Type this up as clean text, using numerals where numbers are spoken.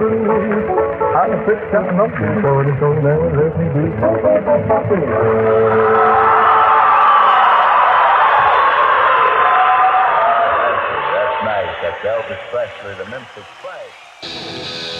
I'm a quick jumping up before the soul never let me be. That's nice. That's Elvis Presley, the Memphis Play.